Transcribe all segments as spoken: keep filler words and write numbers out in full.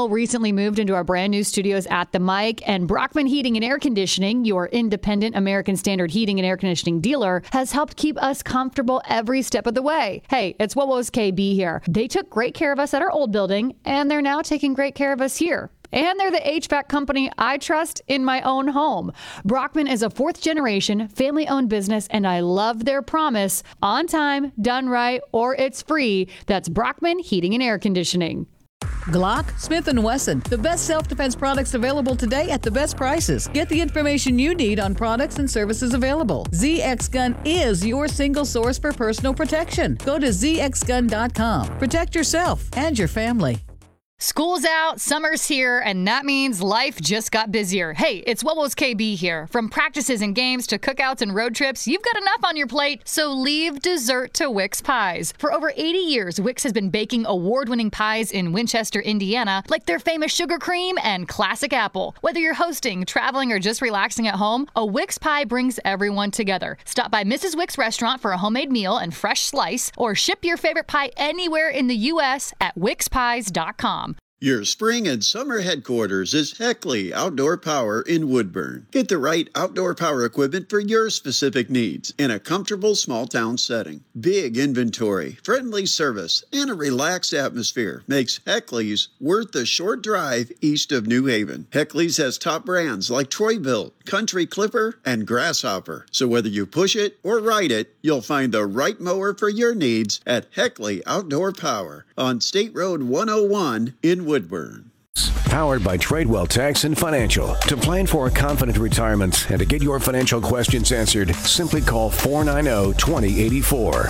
Hill recently moved into our brand new studios at the Mic, and Brockman Heating and Air Conditioning, your independent American Standard heating and air conditioning dealer, has helped keep us comfortable every step of the way. Hey, it's Wowo's K B here. They took great care of us at our old building, and they're now taking great care of us here. And they're the H V A C company I trust in my own home. Brockman is a fourth-generation, family-owned business, and I love their promise: on time, done right, or it's free. That's Brockman Heating and Air Conditioning. Glock, Smith and Wesson, the best self-defense products available today at the best prices. Get the information you need on products and services available. Z X Gun is your single source for personal protection. Go to z x gun dot com. Protect yourself and your family. School's out, summer's here, and that means life just got busier. Hey, it's Wowo's K B here. From practices and games to cookouts and road trips, you've got enough on your plate, so leave dessert to Wix Pies. For over eighty years, Wix has been baking award-winning pies in Winchester, Indiana, like their famous sugar cream and classic apple. Whether you're hosting, traveling, or just relaxing at home, a Wix pie brings everyone together. Stop by Missus Wix restaurant for a homemade meal and fresh slice, or ship your favorite pie anywhere in the U S at wix pies dot com. Your spring and summer headquarters is Heckley Outdoor Power in Woodburn. Get the right outdoor power equipment for your specific needs in a comfortable small town setting. Big inventory, friendly service, and a relaxed atmosphere makes Heckley's worth the short drive east of New Haven. Heckley's has top brands like Troy-Bilt, Country Clipper, and Grasshopper. So whether you push it or ride it, you'll find the right mower for your needs at Heckley Outdoor Power on State Road one oh one in Woodburn. Powered by Tradewell Tax and Financial. To plan for a confident retirement and to get your financial questions answered, simply call four nine zero, two zero eight four.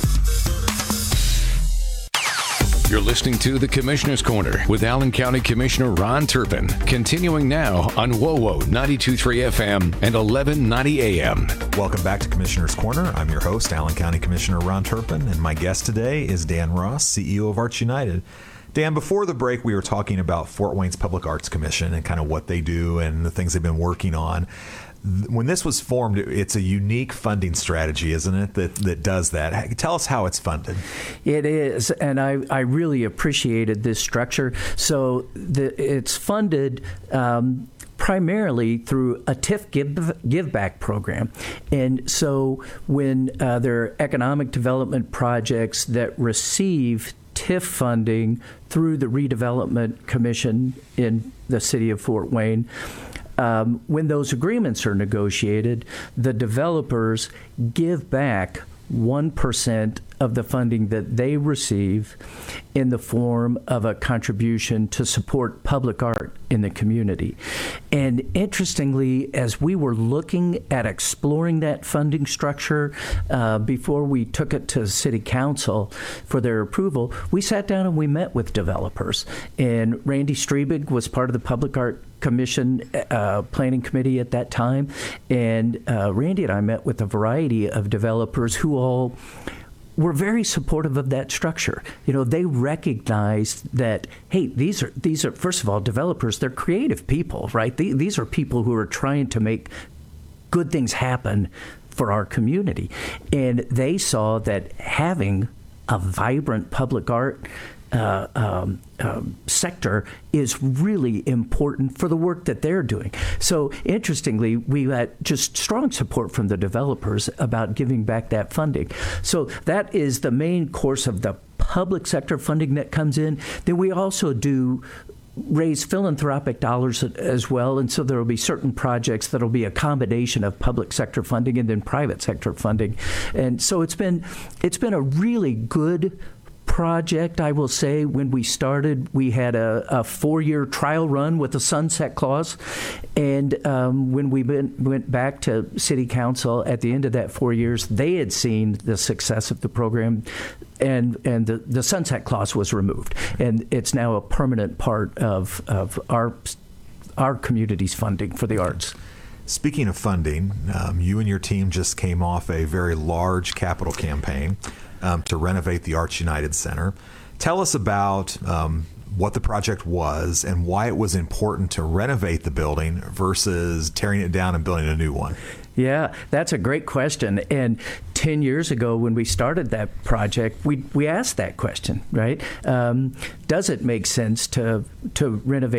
You're listening to The Commissioner's Corner with Allen County Commissioner Ron Turpin. Continuing now on WOWO ninety-two point three F M and eleven ninety A M. Welcome back to Commissioner's Corner. I'm your host, Allen County Commissioner Ron Turpin, and my guest today is Dan Ross, C E O of Arts United. Dan, before the break, we were talking about Fort Wayne's Public Arts Commission and kind of what they do and the things they've been working on. When this was formed, it's a unique funding strategy, isn't it, that, that does that? Tell us how it's funded. It is, and I, I really appreciated this structure. So the, it's funded um, primarily through a T I F give, give back program. And so when uh, there are economic development projects that receive T I F funding through the Redevelopment Commission in the city of Fort Wayne, Um, when those agreements are negotiated, the developers give back one percent of the funding that they receive in the form of a contribution to support public art in the community. And interestingly, as we were looking at exploring that funding structure uh, before we took it to City Council for their approval, we sat down and we met with developers. And Randy Strebig was part of the Public Art Commission uh, Planning Committee at that time. And uh, Randy and I met with a variety of developers who all were very supportive of that structure. You know, they recognized that, hey, these are, these are first of all, developers, they're creative people, right? They, these are people who are trying to make good things happen for our community. And they saw that having a vibrant public art Uh, um, um, sector is really important for the work that they're doing. So interestingly, we had just strong support from the developers about giving back that funding. So that is the main course of the public sector funding that comes in. Then we also do raise philanthropic dollars as well, and so there will be certain projects that will be a combination of public sector funding and then private sector funding. And so it's been it's been a really good project, I will say. When we started, we had a, a four-year trial run with a sunset clause, and um, when we went, went back to City Council at the end of that four years, they had seen the success of the program, and and the, the sunset clause was removed, and it's now a permanent part of of our our community's funding for the arts. Speaking of funding, um, you and your team just came off a very large capital campaign Um, to renovate the Arts United Center. Tell us about um, what the project was and why it was important to renovate the building versus tearing it down and building a new one. Yeah, that's a great question. And ten years ago when we started that project, we we asked that question, right? Um, does it make sense to to renovate